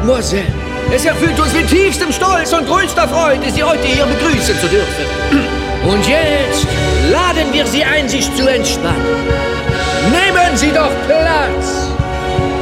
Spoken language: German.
Mademoiselle, es erfüllt uns mit tiefstem Stolz und größter Freude, Sie heute hier begrüßen zu dürfen. Und jetzt laden wir Sie ein, sich zu entspannen. Nehmen Sie doch Platz!